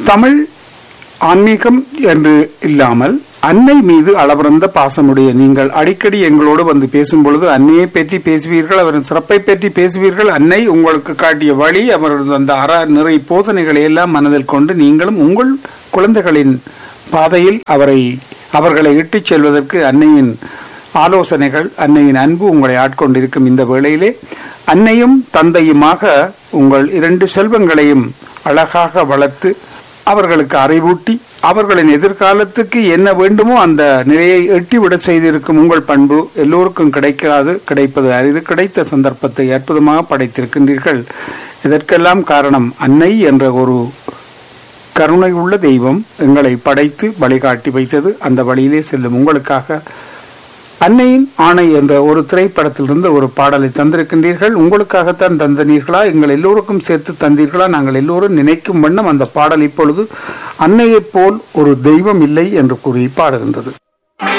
தமிழ் ஆன்மீகம் என்று இல்லாமல் அன்னை மீது அளவிறந்த பாசமுடைய நீங்கள் அடிக்கடி எங்களோடு வந்து பேசும் பொழுது அன்னையை பற்றி பேசுவீர்கள், அவரின் சிறப்பை பற்றி பேசுவீர்கள். அன்னை உங்களுக்கு காட்டிய வழி, அவரது அந்த நிறை போதனைகளை எல்லாம் மனதில் கொண்டு நீங்களும் உங்கள் குழந்தைகளின் பாதையில் அவர்களை இட்டுச் செல்வதற்கு அன்னையின் ஆலோசனைகள், அன்னையின் அன்பு உங்களை ஆட்கொண்டிருக்கும் இந்த வேளையிலே அன்னையும் தந்தையுமாக உங்கள் இரண்டு செல்வங்களையும் அழகாக வளர்த்து அவர்களுக்கு அறிவூட்டி அவர்களின் எதிர்காலத்துக்கு என்ன வேண்டுமோ அந்த நிலையை எட்டிவிட செய்திருக்கும் உங்கள் பண்பு எல்லோருக்கும் கிடைப்பது அரிது. கிடைத்த சந்தர்ப்பத்தை அற்புதமாக படைத்திருக்கின்றீர்கள். இதற்கெல்லாம் காரணம் அன்னை என்ற ஒரு கருணை உள்ள தெய்வம் எங்களை படைத்து வழிகாட்டி வைத்தது. அந்த வழியிலே செல்லும் உங்களுக்காக அன்னையின் ஆணை என்ற ஒரு திரைப்படத்திலிருந்து ஒரு பாடலை தந்திருக்கின்றீர்கள். உங்களுக்காகத்தான் தந்தனீர்களா, எங்கள் எல்லோருக்கும் சேர்த்து தந்தீர்களா? நாங்கள் எல்லோரும் நினைக்கும் வண்ணம் அந்த பாடல் இப்பொழுது அன்னையைப் போல் ஒரு தெய்வம் இல்லை என்று கூறி பாடுகின்றது.